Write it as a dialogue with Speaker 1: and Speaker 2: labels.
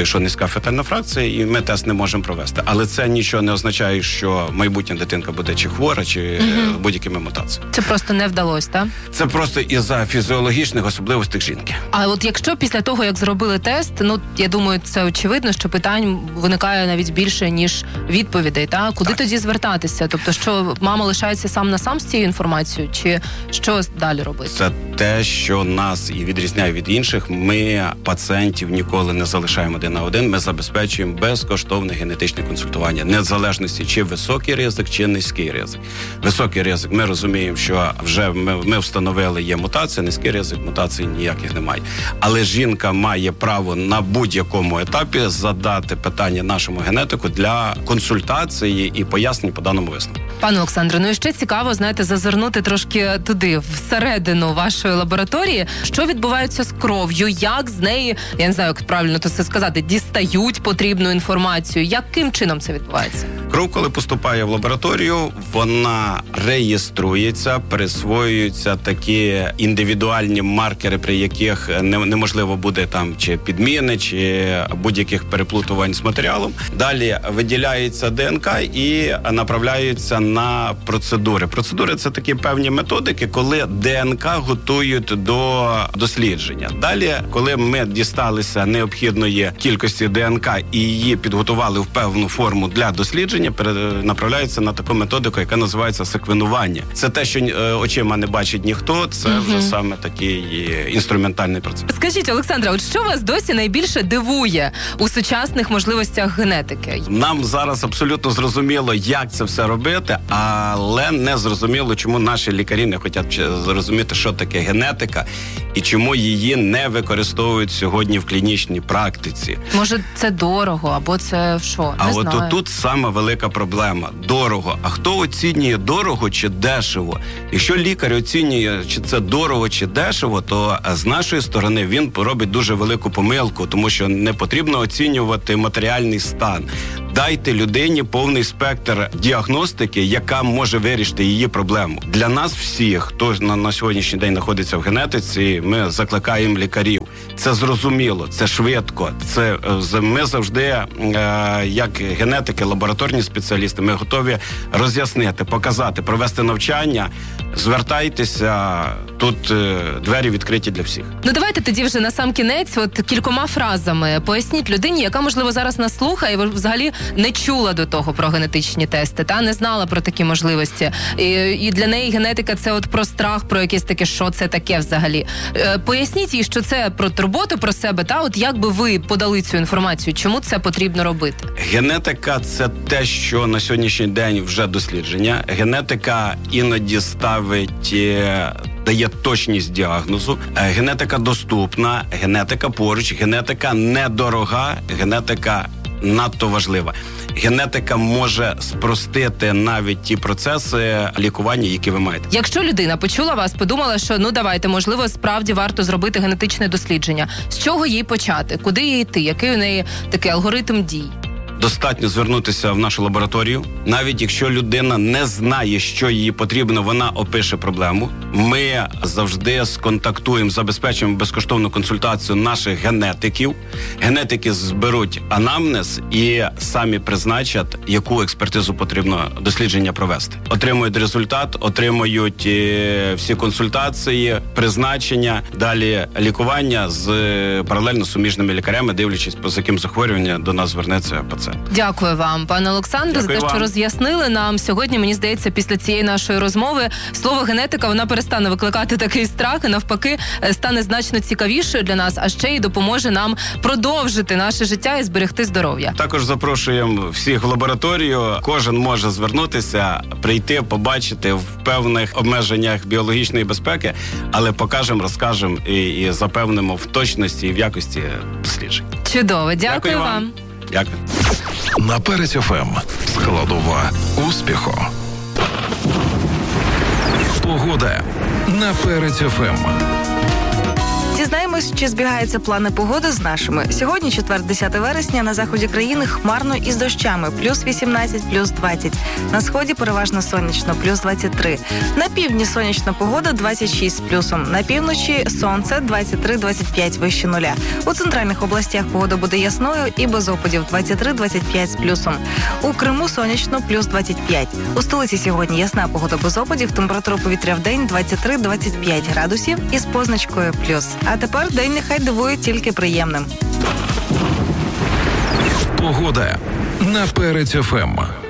Speaker 1: показує, що низька фетальна фракція, і ми тест не можемо провести. Але це нічого не означає, що майбутня дитинка буде чи хвора, чи будь-якими мутаціями.
Speaker 2: Це просто не вдалося, так?
Speaker 1: Це просто із-за фізіологічних особливостей жінки.
Speaker 2: А от якщо після того, як зробили тест, я думаю, це очевидно, що питань виникає навіть більше, ніж відповідей, так? Куди тоді звертатися? Тобто, що мама лишається сам на сам з цією інформацією, чи що далі робити?
Speaker 1: Це те, що нас і відрізняє від інших. Ми пацієнтів ніколи не залишаємо один на один, ми забезпечуємо безкоштовне генетичне консультування, незалежності, чи високий ризик, чи низький ризик. Високий ризик, ми розуміємо, що вже ми встановили, є мутація, низький ризик, мутацій ніяких немає. Але жінка має право на будь-якому етапі задати питання нашому генетику для консультації і пояснень по даному висновку.
Speaker 2: Пане Олександре, і ще цікаво, зазирнути трошки туди, всередину вашої лабораторії. Що відбувається з кров'ю? Як з неї, я не знаю, як правильно це сказати, дістають потрібну інформацію? Яким чином це відбувається?
Speaker 1: Кров, коли поступає в лабораторію, вона реєструється, присвоюються такі індивідуальні маркери, при яких неможливо буде там чи підміни, чи будь-яких переплутувань з матеріалом. Далі виділяється ДНК і направляються на процедури. Процедури – це такі певні методики, коли ДНК готують до дослідження. Далі, коли ми дісталися необхідної кількості ДНК і її підготували в певну форму для дослідження, направляються на таку методику, яка називається секвенування. Це те, що очима не бачить ніхто, це вже саме такий інструментальний процес.
Speaker 2: Скажіть, Олександра, от що вас досі найбільше дивує у сучасних можливостях генетики?
Speaker 1: Нам зараз абсолютно зрозуміло, як це все робити, але не зрозуміло, чому наші лікарі не хочуть зрозуміти, що таке генетика і чому її не використовують сьогодні в клінічній практиці.
Speaker 2: Може, це дорого, або це що? Не знаю.
Speaker 1: От тут саме велика проблема. Дорого. А хто оцінює дорого чи дешево? Якщо лікар оцінює, чи це дорого чи дешево, то з нашої сторони він робить дуже велику помилку, тому що не потрібно оцінювати матеріальний стан. Дайте людині повний спектр діагностики, яка може вирішити її проблему. Для нас всіх, хто на сьогоднішній день знаходиться в генетиці, ми закликаємо лікарів. Це зрозуміло, це швидко. Ми завжди, як генетики, лабораторні спеціалісти, ми готові роз'яснити, показати, провести навчання. Звертайтеся, тут двері відкриті для всіх.
Speaker 2: Давайте тоді вже на сам кінець, кількома фразами поясніть людині, яка, можливо, зараз нас слухає і взагалі не чула до того про генетичні тести, не знала про такі можливості. І для неї генетика – це про страх, про якесь таке, що це таке взагалі. Поясніть їй, що це про турботу про себе, як би ви подали цю інформацію, чому це потрібно робити?
Speaker 1: Генетика – це те, що на сьогоднішній день вже дослідження. Генетика іноді дає точність діагнозу. Генетика доступна, генетика поруч, генетика недорога, генетика надто важлива. Генетика може спростити навіть ті процеси лікування, які ви маєте.
Speaker 2: Якщо людина почула вас, подумала, що давайте, можливо, справді варто зробити генетичне дослідження. З чого їй почати? Куди їй йти? Який у неї такий алгоритм дій?
Speaker 1: Достатньо звернутися в нашу лабораторію. Навіть якщо людина не знає, що їй потрібно, вона опише проблему. Ми завжди сконтактуємо, забезпечуємо безкоштовну консультацію наших генетиків. Генетики зберуть анамнез і самі призначать, яку експертизу потрібно дослідження провести. Отримують результат, отримують всі консультації, призначення, далі лікування з паралельно суміжними лікарями, дивлячись, з яким захворюванням до нас звернеться пацієнт.
Speaker 2: Дякую вам, пане Олександре, за те, що роз'яснили нам. Сьогодні, мені здається, після цієї нашої розмови слово генетика, вона перестане викликати такий страх і навпаки стане значно цікавішою для нас, а ще й допоможе нам продовжити наше життя і зберегти здоров'я.
Speaker 1: Також запрошуємо всіх в лабораторію. Кожен може звернутися, прийти, побачити в певних обмеженнях біологічної безпеки, але покажемо, розкажемо і запевнимо в точності і в якості досліджень.
Speaker 2: Чудово, дякую вам.
Speaker 1: Дякую.
Speaker 3: На Перець ФМ. Складова успіху. Погода на Перець ФМ.
Speaker 2: Дізнаємося
Speaker 4: Подивимось, чи збігаються плани погоди з нашими. Сьогодні, четвер, 10 вересня, на заході країни хмарно і з дощами. Плюс 18, плюс 20. На сході переважно сонячно, плюс 23. На півдні сонячна погода, 26 з плюсом. На півночі сонце, 23-25 вище нуля. У центральних областях погода буде ясною і без опадів, 23-25 з плюсом. У Криму сонячно, плюс 25. У столиці сьогодні ясна погода без опадів, температура повітря в день 23-25 градусів із позначкою плюс. А тепер день нехай дивує тільки приємним.
Speaker 3: Погода на Перець ФМ.